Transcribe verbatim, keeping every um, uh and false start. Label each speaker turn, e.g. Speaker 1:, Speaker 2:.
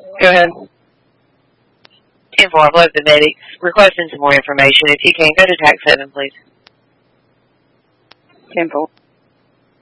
Speaker 1: Go ahead.
Speaker 2: ten four, I've left the medics requesting some more information. If you can, go to tax seven, please.
Speaker 1: ten four.